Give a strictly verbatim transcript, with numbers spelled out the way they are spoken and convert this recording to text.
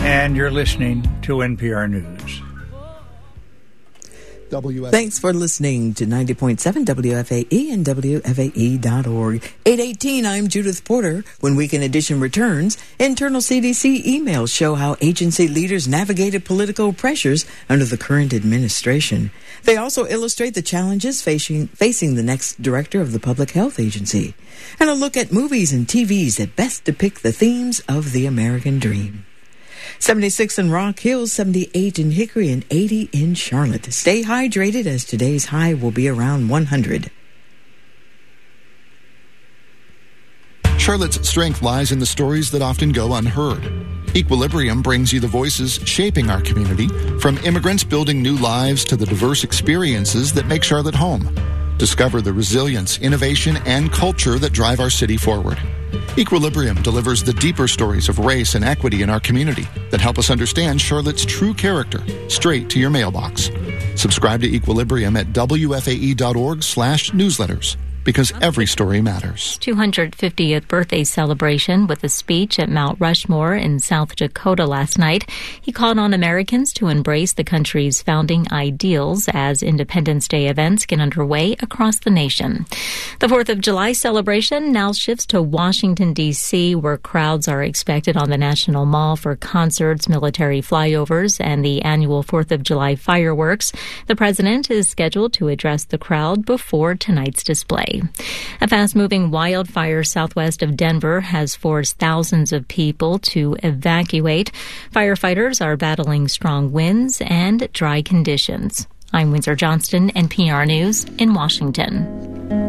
and you're listening to N P R News. W F- Thanks for listening to ninety point seven W F A E and W F A E dot org. eight eighteen, I'm Judith Porter. When Weekend Edition returns, internal C D C emails show how agency leaders navigated political pressures under the current administration. They also illustrate the challenges facing, facing the next director of the Public Health Agency. And a look at movies and T Vs that best depict the themes of the American dream. seventy-six in Rock Hill, seventy-eight in Hickory, and eighty in Charlotte. Stay hydrated as today's high will be around one hundred. Charlotte's strength lies in the stories that often go unheard. Equilibrium brings you the voices shaping our community, from immigrants building new lives to the diverse experiences that make Charlotte home. Discover the resilience, innovation, and culture that drive our city forward. Equilibrium delivers the deeper stories of race and equity in our community that help us understand Charlotte's true character straight to your mailbox. Subscribe to Equilibrium at W F A E dot org slash newsletters. Because every story matters. two hundred fiftieth birthday celebration with a speech at Mount Rushmore in South Dakota last night. He called on Americans to embrace the country's founding ideals as Independence Day events get underway across the nation. The fourth of July celebration now shifts to Washington, D C, where crowds are expected on the National Mall for concerts, military flyovers, and the annual fourth of July fireworks. The president is scheduled to address the crowd before tonight's display. A fast-moving wildfire southwest of Denver has forced thousands of people to evacuate. Firefighters are battling strong winds and dry conditions. I'm Windsor Johnston, N P R News in Washington.